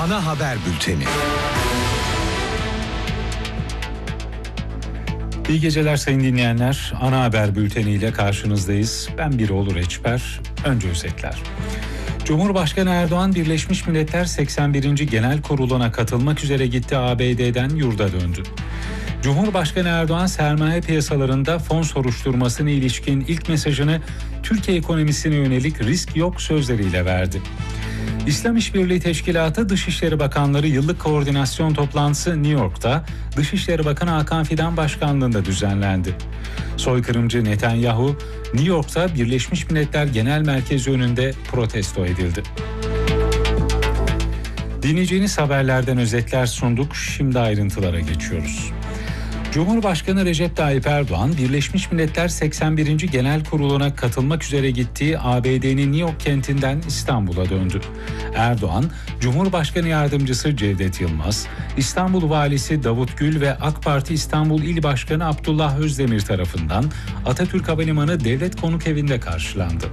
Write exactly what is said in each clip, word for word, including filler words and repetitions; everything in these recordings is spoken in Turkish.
ana haber bülteni. İyi geceler sayın dinleyenler. Ana haber bülteniyle karşınızdayız. Ben Birol Reçber. Önce özetler. Cumhurbaşkanı Erdoğan Birleşmiş Milletler seksen birinci Genel Kurulu'na katılmak üzere gitti, A B D'den yurda döndü. Cumhurbaşkanı Erdoğan sermaye piyasalarında fon soruşturmasına ilişkin ilk mesajını Türkiye ekonomisine yönelik risk yok sözleriyle verdi. İslam İşbirliği Teşkilatı Dışişleri Bakanları yıllık koordinasyon toplantısı New York'ta Dışişleri Bakanı Hakan Fidan başkanlığında düzenlendi. Soykırımcı Netanyahu, New York'ta Birleşmiş Milletler Genel Merkezi önünde protesto edildi. Dinleyeceğiniz haberlerden özetler sunduk. Şimdi ayrıntılara geçiyoruz. Cumhurbaşkanı Recep Tayyip Erdoğan, Birleşmiş Milletler seksen birinci Genel Kurulu'na katılmak üzere gittiği A B D'nin New York kentinden İstanbul'a döndü. Erdoğan, Cumhurbaşkanı Yardımcısı Cevdet Yılmaz, İstanbul Valisi Davut Gül ve AK Parti İstanbul İl Başkanı Abdullah Özdemir tarafından Atatürk Havalimanı Devlet Konukevinde karşılandı.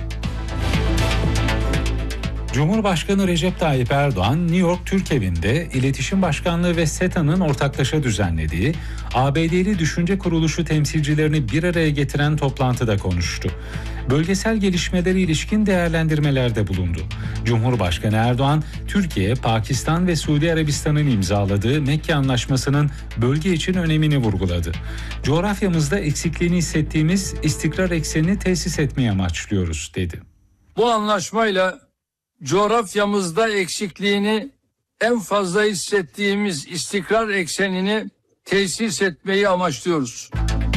Cumhurbaşkanı Recep Tayyip Erdoğan, New York Türkevinde İletişim Başkanlığı ve SETA'nın ortaklaşa düzenlediği A B D'li düşünce kuruluşu temsilcilerini bir araya getiren toplantıda konuştu. Bölgesel gelişmelere ilişkin değerlendirmelerde bulundu. Cumhurbaşkanı Erdoğan, Türkiye, Pakistan ve Suudi Arabistan'ın imzaladığı Mekke Anlaşması'nın bölge için önemini vurguladı. Coğrafyamızda eksikliğini hissettiğimiz istikrar eksenini tesis etmeye amaçlıyoruz, dedi. Bu anlaşmayla coğrafyamızda eksikliğini en fazla hissettiğimiz istikrar eksenini tesis etmeyi amaçlıyoruz.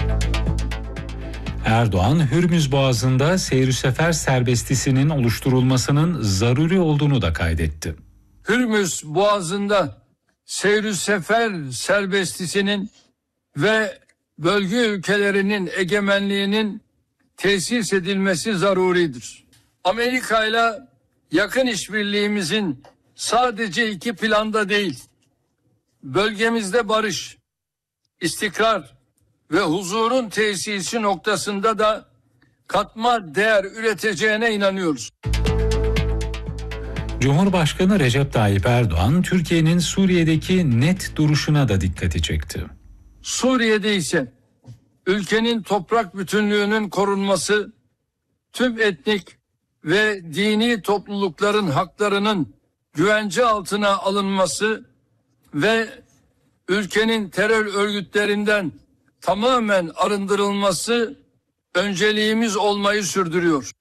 Erdoğan, Hürmüz Boğazı'nda seyir sefer serbestisinin oluşturulmasının zaruri olduğunu da kaydetti. Hürmüz Boğazı'nda seyir sefer serbestisinin ve bölge ülkelerinin egemenliğinin tesis edilmesi zaruridir. Amerika ile yakın işbirliğimizin sadece iki planda değil, bölgemizde barış, istikrar ve huzurun tesisi noktasında da katma değer üreteceğine inanıyoruz. Cumhurbaşkanı Recep Tayyip Erdoğan, Türkiye'nin Suriye'deki net duruşuna da dikkati çekti. Suriye'de ise ülkenin toprak bütünlüğünün korunması, tüm etnik ve dini toplulukların haklarının güvence altına alınması ve ülkenin terör örgütlerinden tamamen arındırılması önceliğimiz olmayı sürdürüyor.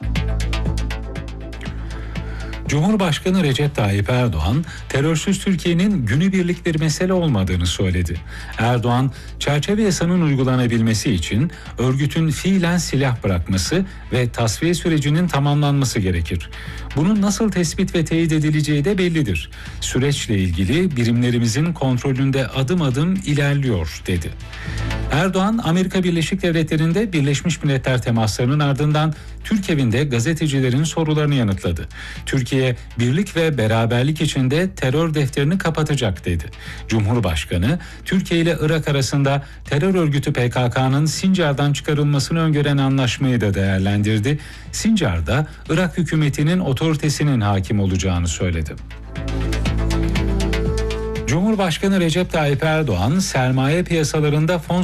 Cumhurbaşkanı Recep Tayyip Erdoğan, terörsüz Türkiye'nin günübirlik bir mesele olmadığını söyledi. Erdoğan, çerçeve yasanın uygulanabilmesi için örgütün fiilen silah bırakması ve tasfiye sürecinin tamamlanması gerekir. Bunun nasıl tespit ve teyit edileceği de bellidir. Süreçle ilgili birimlerimizin kontrolünde adım adım ilerliyor, dedi. Erdoğan, Amerika Birleşik Devletleri'nde Birleşmiş Milletler temaslarının ardından Türkevinde gazetecilerin sorularını yanıtladı. Türkiye, birlik ve beraberlik içinde terör defterini kapatacak, dedi. Cumhurbaşkanı, Türkiye ile Irak arasında terör örgütü P K K'nın Sincar'dan çıkarılmasını öngören anlaşmayı da değerlendirdi. Sincar'da Irak hükümetinin otoritesinin hakim olacağını söyledi. Cumhurbaşkanı Recep Tayyip Erdoğan, sermaye piyasalarında fon